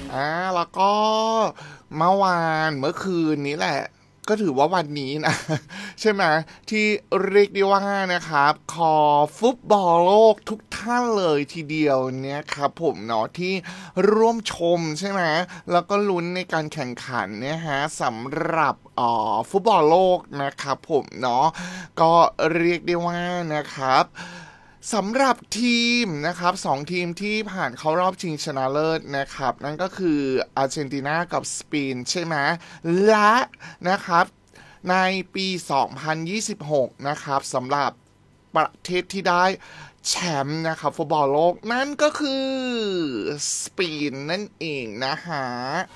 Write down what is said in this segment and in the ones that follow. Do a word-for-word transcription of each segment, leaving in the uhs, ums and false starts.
อ่าแล้วก็เมื่อวานเมื่อคืนนี้แหละก็ถือว่าวันนี้นะใช่ไหมที่เรียกได้ว่านะครับคอฟุตบอลโลกทุกท่านเลยทีเดียวเนี่ยครับผมเนาะที่ร่วมชมใช่ไหมแล้วก็ลุ้นในการแข่งขันเนี่ยฮะสำหรับอ่อฟุตบอลโลกนะครับผมเนาะก็เรียกได้ว่านะครับ สำหรับทีมนะครับสองทีมที่ผ่านเข้ารอบชิงชนะเลิศนะครับนั่นก็คืออาร์เจนตินากับสเปนใช่ไหมและนะครับในปี สองพันยี่สิบหก นะครับสำหรับประเทศที่ได้แชมป์นะครับฟุตบอลโลกนั่นก็คือสเปนนั่นเองนะฮะ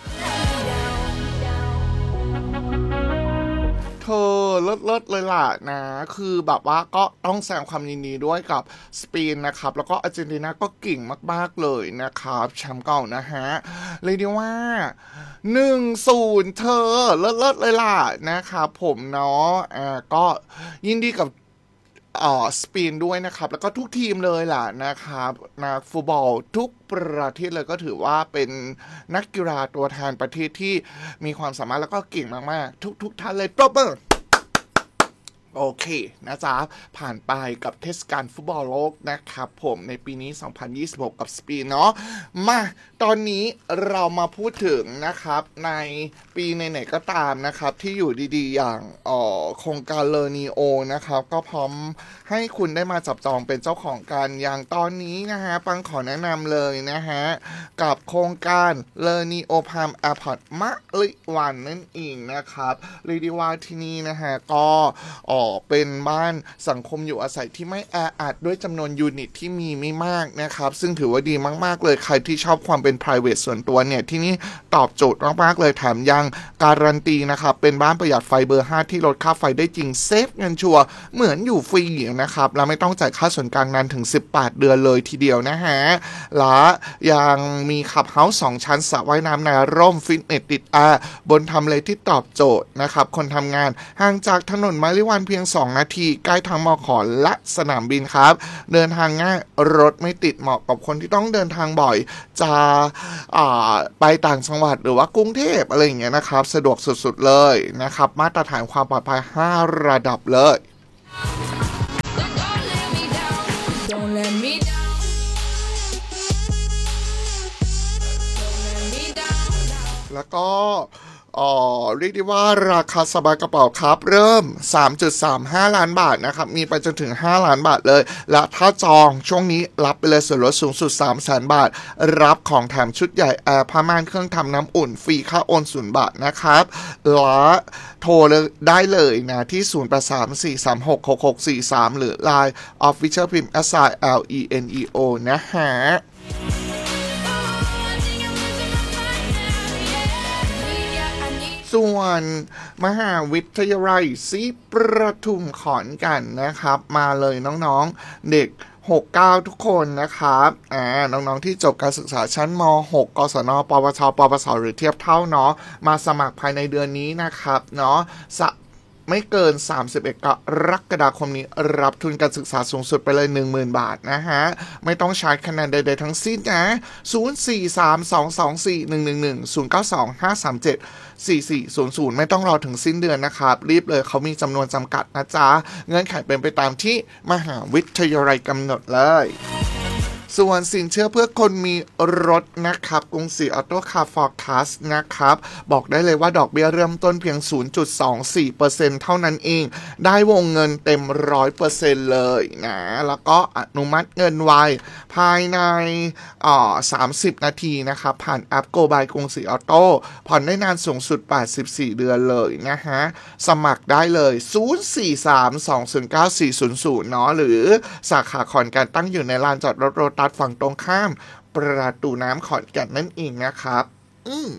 เธอเลิศเลิศเลยล่ะนะคือแบบว่าก็ต้องแสดงความยินดีด้วยกับสเปนนะครับแล้วก็อาร์เจนตินาก็เก่งมากๆเลยนะครับแชมป์เก่านะฮะเลยดีว่าหนึ่งศูนย์เธอเลิศเลิศเลยล่ะนะครับผมเนาะอ่าก็ยินดีกับเอ่อสเปนด้วยนะครับแล้วก็ทุกทีมเลยล่ะนะครับนักฟุตบอลทุกประเทศเลยก็ถือว่าเป็นนักกีฬาตัวแทนประเทศที่มีความสามารถแล้วก็เก่งมากๆทุกๆท่านเลยปรบมือ โอเคนะจ๊ะผ่านไปกับเทศกาลฟุตบอลโลกนะครับผมในปีนี้ สองพันยี่สิบหก กับสเปนเนาะมาตอนนี้เรามาพูดถึงนะครับในปีไหนๆก็ตามนะครับที่อยู่ดีๆอย่างอ๋อโครงการเลอนีโอนะครับก็พร้อมให้คุณได้มาจับจองเป็นเจ้าของกันอย่างตอนนี้นะฮะปังขอแนะนำเลยนะฮะกับโครงการเลอนีโอพามแอร์พอร์ตมะลิวันนั่นเองนะครับเรียกได้ว่าที่นี่นะฮะก็อ๋อ เป็นบ้านสังคมอยู่อาศัยที่ไม่แออัดด้วยจำนวนยูนิตที่มีไม่มากนะครับซึ่งถือว่าดีมากๆเลยใครที่ชอบความเป็น private ส่วนตัวเนี่ยที่นี่ตอบโจทย์มากๆเลยแถมยังการันตีนะครับเป็นบ้านประหยัดไฟเบอร์ห้าที่ลดค่าไฟได้จริงเซฟเงินชัวร์เหมือนอยู่ฟรีนะครับและไม่ต้องจ่ายค่าส่วนกลางนานถึงสิบแปดเดือนเลยทีเดียวนะฮะและยังมีขับเฮาส์สองชั้นสระว่ายน้ำในร่มฟิตเนสติดแอร์บนทำเลที่ตอบโจทย์นะครับคนทำงานห่างจากถนนมะลิวันเพียงสองนาทีใกล้ทางมอขอและสนามบินครับเดินทางง่ายรถไม่ติดเหมาะกับคนที่ต้องเดินทางบ่อยจะไปต่างจังหวัดหรือว่ากรุงเทพอะไรอย่างเงี้ยนะครับสะดวกสุดๆเลยนะครับมาตรฐานความปลอดภัยห้าระดับเลยแล้วก็อ๋อเรียกได้ว่าราคาสบายกระเป๋าครับเริ่ม สามจุดสามห้า ล้านบาทนะครับมีไปจนถึงห้าล้านบาทเลยและถ้าจองช่วงนี้รับไปเลยส่วนลดสูงสุด สามแสน บาทรับของแถมชุดใหญ่แอร์ผ้าม่านเครื่องทำน้ำอุ่นฟรีค่าโอนศูนย์บาทนะครับและโทรได้เลยนะที่ศูนย์ แปด สาม สี่ สาม หก หก หก สี่ สามหรือ ไลน์ Official พิมพ์ แอส แอล อี เอ็น อี โอ นะฮะส่วนมหาวิทยาลัยศรีประทุมขอนแก่นนะครับมาเลยน้องๆเด็กหก เก้าทุกคนนะครับอ่าน้องๆที่จบการศึกษาชั้นม หก กศน ปวช ปวส หรือเทียบเท่าเนาะมาสมัครภายในเดือนนี้นะครับเนาะไม่เกินสามสิบเอ็ดกรกฎาคมนี้รับทุนการศึกษาสูงสุดไปเลย หนึ่งหมื่น บาทนะฮะไม่ต้องใช้คะแนนใดๆทั้งสิ้นนะศูนย์ สี่ สาม สอง สอง สี่ หนึ่ง หนึ่ง หนึ่ง ศูนย์ เก้า สอง ห้า สาม เจ็ด สี่ สี่ ศูนย์ ศูนย์ไม่ต้องรอถึงสิ้นเดือนนะครับรีบเลยเขามีจำนวนจำกัดนะจ๊ะเงื่อนไขเป็นไปตามที่มหาวิทยาลัยกำหนดเลยส่วนสินเชื่อเพื่อคนมีรถนะครับกรุงศรีออโต้คาร์ฟอร์คัสนะครับบอกได้เลยว่าดอกเบี้ยเริ่มต้นเพียง ศูนย์จุดสองสี่เปอร์เซ็นต์ เท่านั้นเองได้วงเงินเต็ม ร้อยเปอร์เซ็นต์ เลยนะแล้วก็อนุมัติเงินไวภายในอ่อสามสิบนาทีนะครับผ่านแอป Go by กรุงศรีออโต้ผ่อนได้นานสูงสุดแปดสิบสี่เดือนเลยนะฮะสมัครได้เลยศูนย์ สี่ สาม สอง ศูนย์ เก้า สี่ ศูนย์ ศูนย์เนาะหรือสาขาขอนแก่นตั้งอยู่ในลานจอดรถโรตัสฝั่งตรงข้ามประตูน้ำขอนแก่นนั่นเองนะครับอืม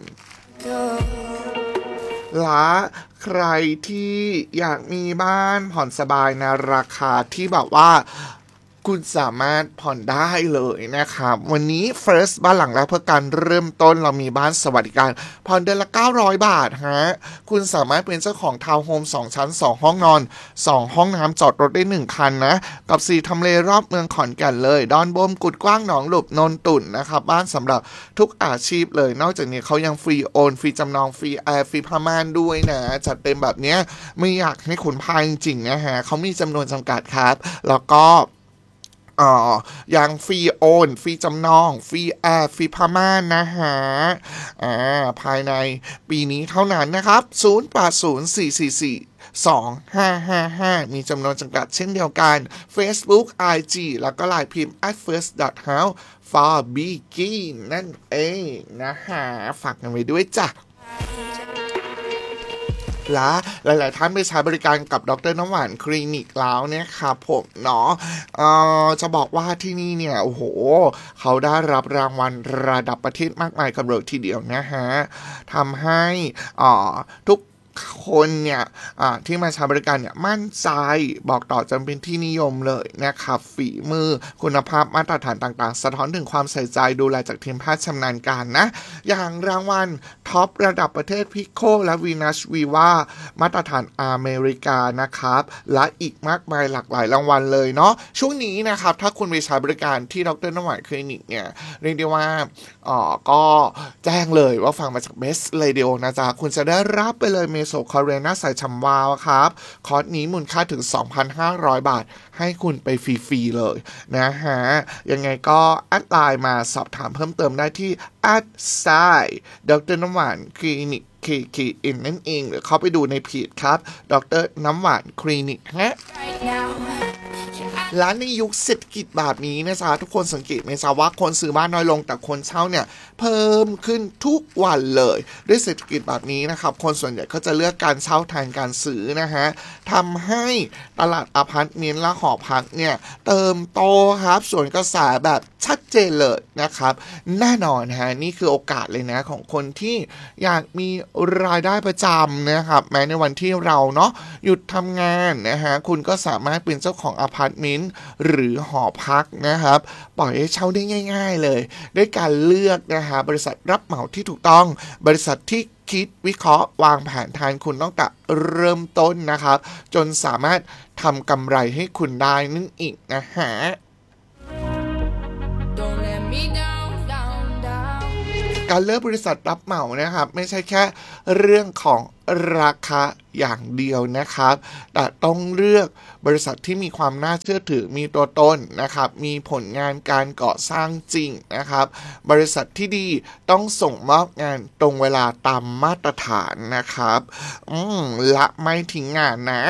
และใครที่อยากมีบ้านผ่อนสบายในราคาที่แบบว่าคุณสามารถผ่อนได้เลยนะครับวันนี้ First บ้านหลังแรกเพื่อการเริ่มต้นเรามีบ้านสวัสดิการผ่อนเดือนละเก้าร้อยบาทฮะคุณสามารถเป็นเจ้าของทาวน์โฮมสองชั้นสองห้องนอนสองห้องน้ำจอดรถได้หนึ่งคันนะกับสี่ทำเลรอบเมืองขอนแก่นเลยดอนบมกุดกว้างหนองหลบนนตุ่นนะครับบ้านสำหรับทุกอาชีพเลยนอกจากนี้เขายังฟรีโอนฟรีจำนองฟรีแอร์ฟรีผ้าม่านด้วยนะจัดเต็มแบบเนี้ยไม่อยากให้คุณพลาดจริงๆนะฮะเขามีจำนวนจำกัดครับแล้วก็อ๋ออย่างฟรีโอนฟรีจำนองฟรีแอร์ฟรีพม่านนะฮะอ่าภายในปีนี้เท่านั้นนะครับศูนย์ แปด ศูนย์ สี่ สี่ สี่ สอง ห้า ห้า ห้ามีจำนวนจำกัดเช่นเดียวกัน Facebook ไอ จี แล้วก็ไลน์พิมพ์ แอท เฟิร์ส ดอท เฮ้าส์ for begin นั่นเองนะฮะฝากกันไว้ด้วยจ้ะและหลายๆท่านไปใช้บริการกับดร.น้ำหวานคลินิกแล้วเนี่ยครับผมเนาะเอ่อจะบอกว่าที่นี่เนี่ยโอ้โหเขาได้รับรางวัลระดับประเทศมากมายกันเลยทีเดียวนะฮะทำให้อ่าทุกคนเนี่ยที่มาใช้บริการเนี่ยมั่นใจบอกต่อจนเป็นที่นิยมเลยนะครับฝีมือคุณภาพมาตรฐานต่างๆสะท้อนถึงความใส่ใจดูแลจากทีมแพทย์ชำนาญการนะอย่างรางวัลท็อประดับประเทศพิโคและวีนัสวีว่ามาตรฐานอเมริกานะครับและอีกมากมายหลากหลายรางวัลเลยเนาะช่วงนี้นะครับถ้าคุณไปใช้บริการที่ดร.น้ำหวานคลินิกเนี่ยเรียกได้ว่าอ๋อก็แจ้งเลยว่าฟังมาจากเบสเรดิโอนะจ๊ะคุณจะได้รับไปเลยเมโซคอเรน่าใส่ชำวาวครับคอร์สนี้มูลค่าถึง สองพันห้าร้อย บาทให้คุณไปฟรีๆเลยนะฮะยังไงก็แอดไลน์มาสอบถามเพิ่มเติมได้ที่แอดไซน์ดร.น้ำหวานคลินิก เค เค เอ็น นั่นเองหรือเข้าไปดูในเพจครับดร.น้ำหวานคลินิกฮะและในยุคเศรษฐกิจแบบนี้นะจ๊ะทุกคนสังเกตไหมจ๊ะว่าคนซื้อบ้านน้อยลงแต่คนเช่าเนี่ยเพิ่มขึ้นทุกวันเลยด้วยเศรษฐกิจแบบนี้นะครับคนส่วนใหญ่ก็จะเลือกการเช่าแทนการซื้อนะฮะทำให้ตลาดอพาร์ตเมนต์และหอพักเนี่ยเติมโตครับส่วนกระแสแบบชัดเจนเลยนะครับแน่นอนฮะนี่คือโอกาสเลยนะของคนที่อยากมีรายได้ประจำนะครับแม้ในวันที่เราเนาะหยุดทำงานนะฮะคุณก็สามารถเป็นเจ้าของอพาร์ตเมนต์หรือหอพักนะครับปล่อยให้เช่าได้ง่ายๆเลยด้วยการเลือกนะฮะบริษัทรับเหมาที่ถูกต้องบริษัทที่คิดวิเคราะห์วางแผนแทนคุณตั้งแต่เริ่มต้นนะครับจนสามารถทำกำไรให้คุณได้นั่นเองนะฮะการเลือกบริษัทรับเหมานะครับไม่ใช่แค่เรื่องของราคาอย่างเดียวนะครับแต่ต้องเลือกบริษัทที่มีความน่าเชื่อถือมีตัวตนนะครับมีผลงานการก่อสร้างจริงนะครับบริษัทที่ดีต้องส่งมอบงานตรงเวลาตามมาตรฐานนะครับอืมและไม่ทิ้งงานนะ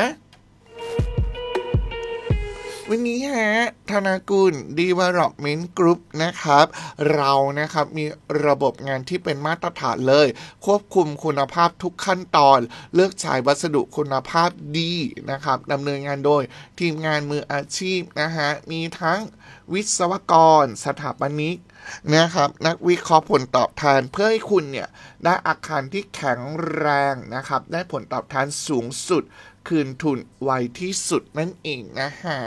วันนี้ฮะธนากุล Development Group นะครับเรานะครับมีระบบงานที่เป็นมาตรฐานเลยควบคุมคุณภาพทุกขั้นตอนเลือกใช้วัสดุคุณภาพดีนะครับดำเนินงานโดยทีมงานมืออาชีพนะฮะมีทั้งวิศวกรสถาปนิกนะครับนักวิเคราะห์ผลตอบแทนเพื่อให้คุณเนี่ยได้อาคารที่แข็งแรงนะครับได้ผลตอบแทนสูงสุดคืนทุนไวที่สุดนั่นเองนะฮะ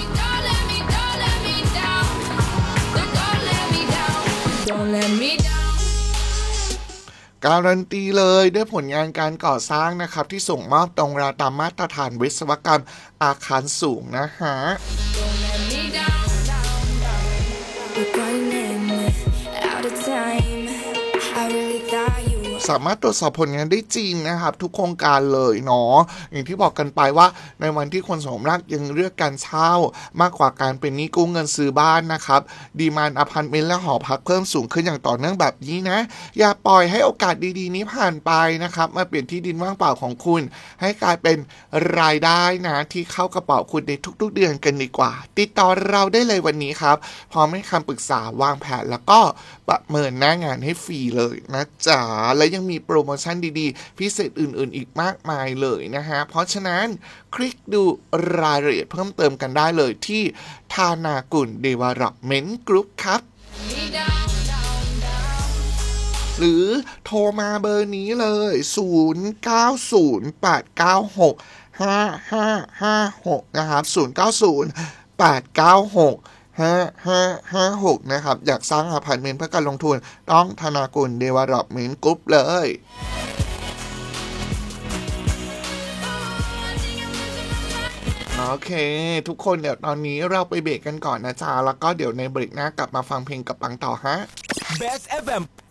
การันตีเลยด้วยผลงานการก่อสร้างนะครับที่ส่งมอบตรงราตามมาตรฐานวิศวกรรมอาคารสูงนะฮะสามารถตรวจสอบผลงานได้จริงนะครับทุกโครงการเลยเนาะอย่างที่บอกกันไปว่าในวันที่คนสมรักยังเลือกการเช่ามากกว่าการเป็นหนี้กู้เงินซื้อบ้านนะครับดีมานด์อพาร์ตเมนต์และหอพักเพิ่มสูงขึ้นอย่างต่อเนื่องแบบนี้นะอย่าปล่อยให้โอกาสดีๆนี้ผ่านไปนะครับมาเปลี่ยนที่ดินว่างเปล่าของคุณให้กลายเป็นรายได้นะที่เข้ากระเป๋าคุณในทุกๆเดือนกันดีกว่าติดต่อเราได้เลยวันนี้ครับพร้อมให้คำปรึกษาวางแผนแล้วก็ประเมินหน้างานให้ฟรีเลยนะจ๊ะและยังมีโปรโมชั่นดีๆพิเศษอื่นๆอีกมากมายเลยนะฮะเพราะฉะนั้นคลิกดูรายละเอียดเพิ่มเติมกันได้เลยที่ธนากุล Development Group ครับหรือโทรมาเบอร์นี้เลยศูนย์ เก้า ศูนย์ แปด เก้า หก ห้า ห้า ห้า หกนะครับศูนย์ เก้า ศูนย์ แปแปด เก้า หก ห้า ห้า ห้า หกนะครับอยากสร้างอพาร์ตเมนต์เพื่อการลงทุนต้องธนากุล Development Group เลยโอเคทุกคนเดี๋ยวตอนนี้เราไปเบรกกันก่อนนะจ๊ะแล้วก็เดี๋ยวในเบรกหน้ากลับมาฟังเพลงกับปังต่อฮะ Best เอฟ เอ็ม